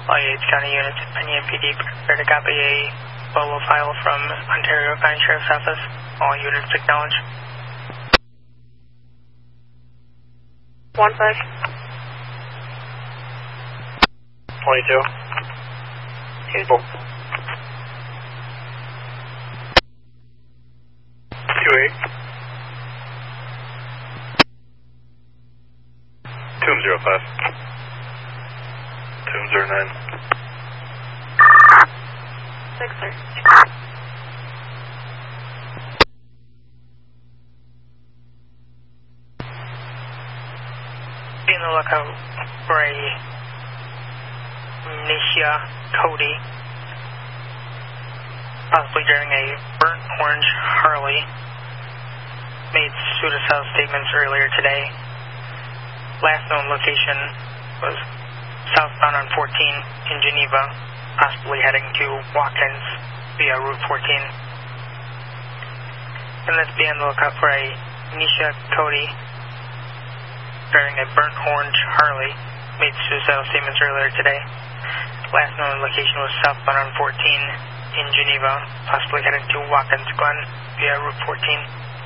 All Yates County units and NPD prepare to copy a Bolo file from Ontario County Sheriff's Office. All units acknowledge. 1-5. 22. 2. 28. 205. 209. 6-3. Be on the lookout for a Nisha Cody, possibly driving a burnt orange Harley. Made suicide statements earlier today. Last known location was southbound on 14 in Geneva, possibly heading to Watkins via Route 14. And let's be on the lookout for a Nisha Cody driving a burnt orange Harley. Made suicidal statements earlier today. Last known location was southbound on 14 in Geneva, possibly heading to Watkins Glen via Route 14.